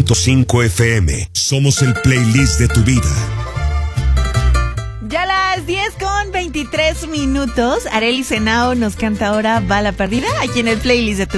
90.5 FM. Somos el playlist de tu vida. Ya las 10:23. Arely Senao nos canta ahora Bala Perdida aquí en el playlist de tu